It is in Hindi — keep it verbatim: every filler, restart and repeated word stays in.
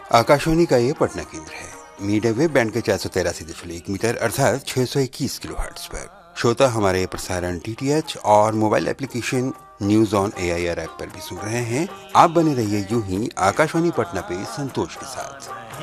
आकाशवाणी का ये पटना केंद्र है। मीडियम वेव बैंड के चार सौ तिरासी दशमलव एक मीटर अर्थात छह सौ इक्कीस किलो हर्ट्ज पर श्रोता हमारे प्रसारण डीटीएच और mobile application news on AIR app पर भी सुन रहे हैं। आप बने रहिए यूं ही आकाशवाणी पटना पे संतोष के साथ।